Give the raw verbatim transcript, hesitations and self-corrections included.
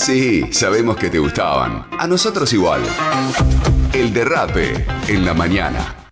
Sí, sabemos que te gustaban. A nosotros igual. El Derrape en la mañana.